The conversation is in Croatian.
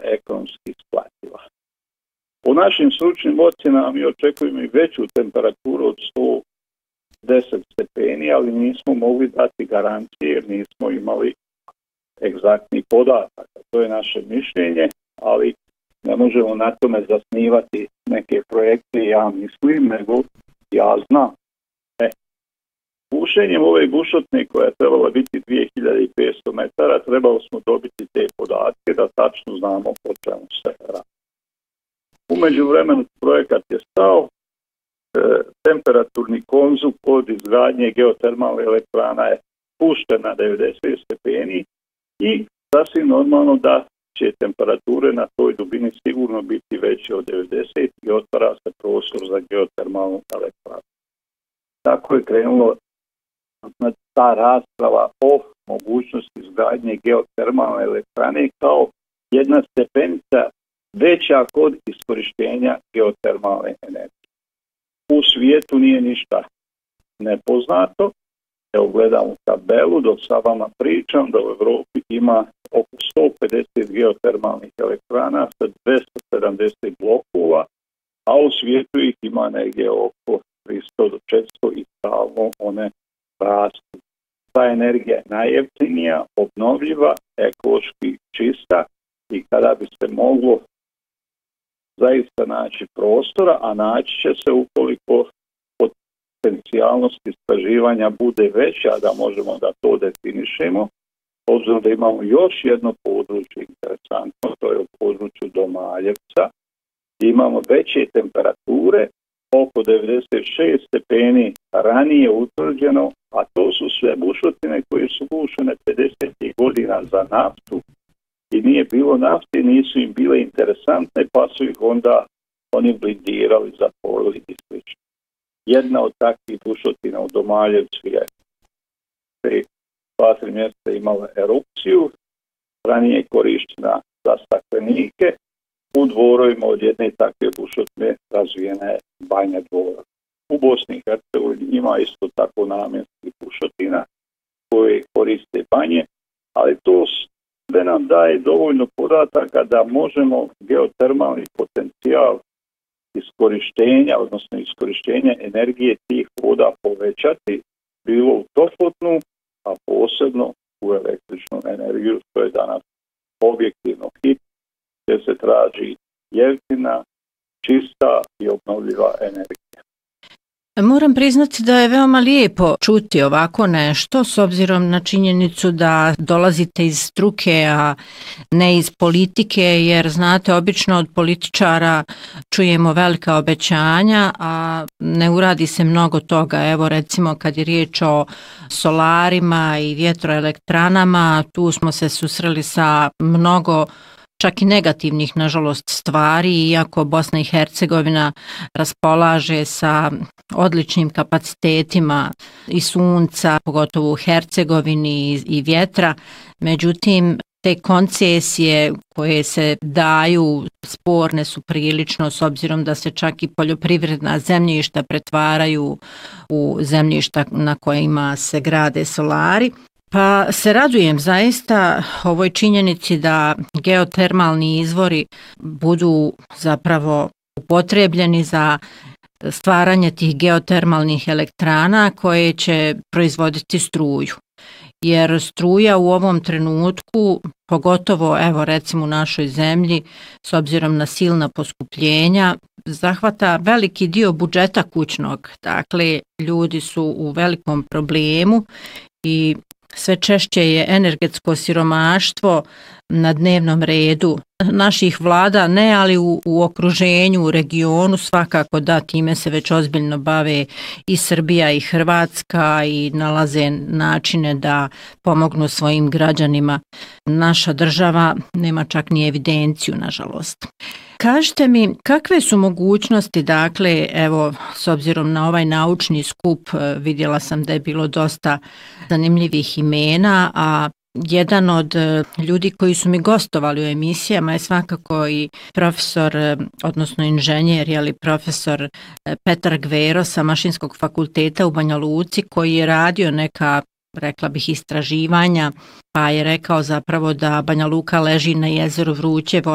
ekonomski isplativa. U našim stručnim ocjenama mi očekujemo i veću temperaturu od 110 stepeni, ali nismo mogli dati garancije jer nismo imali egzaktni podatak. To je naše mišljenje, ali ne možemo na tome zasnivati neke projekte, ja mislim, nego ja znam. Bušenjem ove bušotine koja je trebala biti 2500 metara, trebalo smo dobiti te podatke da tačno znamo o čemu se radi. U međuvremenu projekat je stao, temperaturni konzum kod izgradnje geotermalne elektrana je pušten na 90 stepeni i sasvim normalno da će temperature na toj dubini sigurno biti veće od 90 i otvara se prostor za geotermalnu elektranu. Tako je krenulo ta rasprava o mogućnosti izgradnje geotermalne elektrane kao jedna stepenica veća kod iskorištenja geotermalne energije. U svijetu nije ništa nepoznato. Evo gledam u tabelu, dok sa vama pričam da u Evropi ima oko 150 geotermalnih elektrana sa 270 blokova, a u svijetu ih ima negdje oko 300 do 400 i stalno one rastu. Ta energija je najjeftinija, obnovljiva, ekološki čista i kada bi se moglo zaista naći prostora, a naći će se ukoliko potencijalnost istraživanja bude veća, da možemo da to definišemo, obzirom da imamo još jedno područje interesantno, to je u području Domaljevca, imamo veće temperature, oko 96 stepeni ranije utvrđeno, a to su sve bušotine koje su bušene 50. godina za naftu i nije bilo nafte, nisu im bile interesantne, pa su ih onda oni blindirali, zaporili i sl. Jedna od takvih bušotina u Domaljevcu je 2-3 mjeseca imala erupciju, ranije korištena za staklenike. U Dvorovima od jedne takve bušotine razvijena je Banja Dvora. U Bosni i Hercegovini ima isto tako namjenskih bušotina koje koriste banje, ali to sve nam daje dovoljno podataka da možemo geotermalni potencijal iskorištenja, odnosno iskorištenja energije tih voda povećati, bilo u toplotnu, a posebno u električnu energiju, što je danas objektivno hit, gdje se traži jeftina, čista i obnovljiva energija. Moram priznati da je veoma lijepo čuti ovako nešto s obzirom na činjenicu da dolazite iz struke, a ne iz politike, jer znate, obično od političara čujemo velika obećanja, a ne uradi se mnogo toga. Evo recimo kad je riječ o solarima i vjetroelektranama, tu smo se susreli sa mnogo čak i negativnih, nažalost, stvari, iako Bosna i Hercegovina raspolaže sa odličnim kapacitetima i sunca, pogotovo u Hercegovini i vjetra. Međutim, te koncesije koje se daju sporne su prilično, s obzirom da se čak i poljoprivredna zemljišta pretvaraju u zemljišta na kojima se grade solari. Pa se radujem zaista ovoj činjenici da geotermalni izvori budu zapravo upotrebljeni za stvaranje tih geotermalnih elektrana koje će proizvoditi struju. Jer struja u ovom trenutku, pogotovo evo recimo u našoj zemlji, s obzirom na silna poskupljenja, zahvata veliki dio budžeta kućnog. Dakle, ljudi su u velikom problemu i sve češće je energetsko siromaštvo na dnevnom redu naših vlada, ne ali u okruženju, u regionu, svakako da time se već ozbiljno bave i Srbija i Hrvatska i nalaze načine da pomognu svojim građanima. Naša država nema čak ni evidenciju, nažalost. Kažite mi, kakve su mogućnosti, dakle, evo, s obzirom na ovaj naučni skup, vidjela sam da je bilo dosta zanimljivih imena, a jedan od ljudi koji su mi gostovali u emisijama je svakako i profesor, odnosno inženjer, ali profesor Petar Gvero sa Mašinskog fakulteta u Banja Luci, koji je radio neka, rekla bih, istraživanja, pa je rekao zapravo da Banja Luka leži na jezeru Vrućevo,